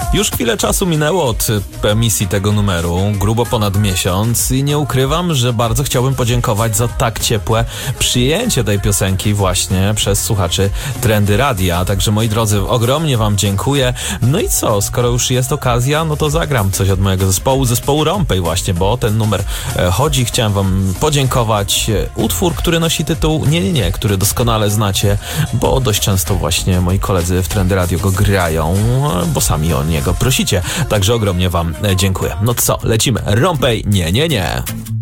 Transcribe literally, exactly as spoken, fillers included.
Już chwilę czasu minęło od emisji tego numeru, grubo ponad miesiąc i nie ukrywam, że bardzo chciałbym podziękować za tak ciepłe przyjęcie tej piosenki właśnie przez słuchaczy Trendy Radia. Także moi drodzy, ogromnie wam dziękuję. No i co, skoro już jest okazja, no to zagram coś od mojego zespołu, zespołu Rompej właśnie, bo o ten numer chodzi. Chciałem wam podziękować. Utwór, który nosi tytuł Nie, nie, nie, który doskonale znacie, bo dość często właśnie moi koledzy w Trendy Radio go grają, bo sami o niego prosicie. Także ogromnie wam dziękuję. No co, lecimy. Rompej, nie, nie, nie.